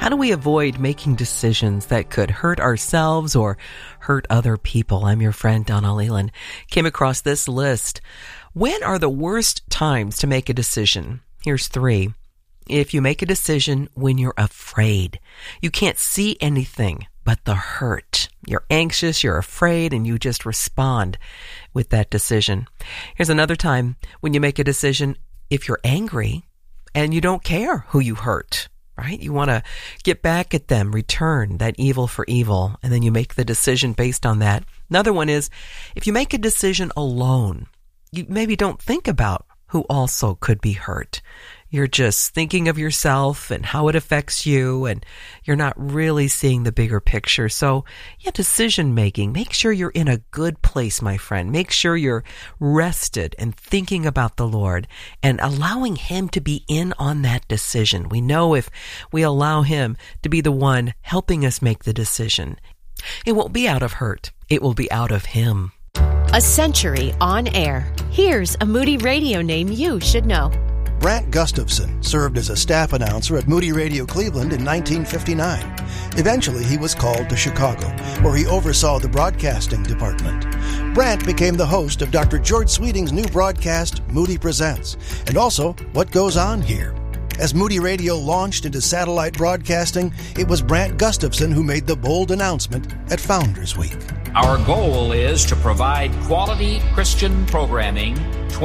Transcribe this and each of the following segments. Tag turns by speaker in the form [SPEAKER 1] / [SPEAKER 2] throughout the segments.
[SPEAKER 1] How do we avoid making decisions that could hurt ourselves or hurt other people? I'm your friend, Donna Leland. Came across this list. When are the worst times to make a decision? Here's 3. If you make a decision when you're afraid, you can't see anything but the hurt. You're anxious, you're afraid, and you just respond with that decision. Here's another time when you make a decision if you're angry and you don't care who you hurt, right? You want to get back at them, return that evil for evil, and then you make the decision based on that. Another one is if you make a decision alone, you maybe don't think about who also could be hurt. You're just thinking of yourself and how it affects you, and you're not really seeing the bigger picture. So, decision making, make sure you're in a good place, my friend. Make sure you're rested and thinking about the Lord and allowing Him to be in on that decision. We know if we allow Him to be the one helping us make the decision, it won't be out of hurt. It will be out of Him.
[SPEAKER 2] A century on air. Here's a Moody Radio name you should know.
[SPEAKER 3] Brant Gustafson served as a staff announcer at Moody Radio Cleveland in 1959. Eventually, he was called to Chicago, where he oversaw the broadcasting department. Brant became the host of Dr. George Sweeting's new broadcast, Moody Presents, and also What Goes On Here. As Moody Radio launched into satellite broadcasting, it was Brant Gustafson who made the bold announcement at Founders Week.
[SPEAKER 4] Our goal is to provide quality Christian programming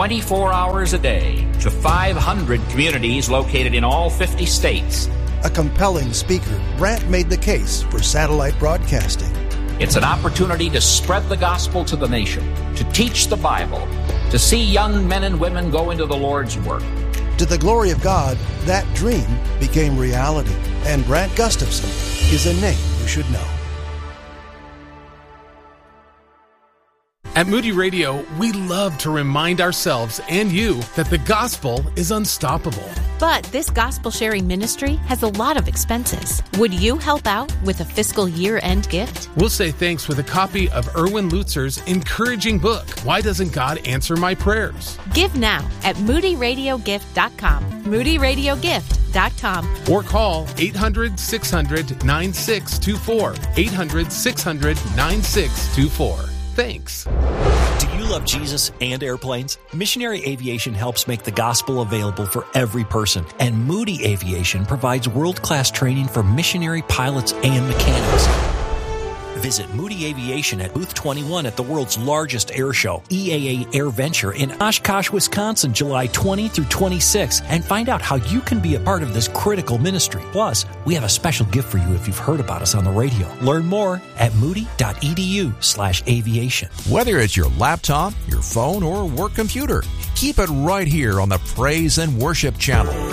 [SPEAKER 4] 24 hours a day to 500 communities located in all 50 states.
[SPEAKER 3] A compelling speaker, Brant made the case for satellite broadcasting.
[SPEAKER 4] It's an opportunity to spread the gospel to the nation, to teach the Bible, to see young men and women go into the Lord's work.
[SPEAKER 3] To the glory of God, that dream became reality, and Brant Gustafson is a name you should know.
[SPEAKER 5] At Moody Radio, we love to remind ourselves and you that the gospel is unstoppable.
[SPEAKER 2] But this gospel sharing ministry has a lot of expenses. Would you help out with a fiscal year-end gift?
[SPEAKER 5] We'll say thanks with a copy of Erwin Lutzer's encouraging book, Why Doesn't God Answer My Prayers?
[SPEAKER 2] Give now at moodyradiogift.com. moodyradiogift.com.
[SPEAKER 5] Or call 800-600-9624. 800-600-9624. Thanks.
[SPEAKER 6] Do you love Jesus and airplanes? Missionary Aviation helps make the gospel available for every person. And Moody Aviation provides world-class training for missionary pilots and mechanics. Visit Moody Aviation at Booth 21 at the world's largest air show, EAA Air Venture in Oshkosh, Wisconsin, July 20 through 26, and find out how you can be a part of this critical ministry. Plus, we have a special gift for you if you've heard about us on the radio. Learn more at moody.edu/aviation.
[SPEAKER 7] Whether it's your laptop, your phone, or work computer, keep it right here on the Praise and Worship Channel.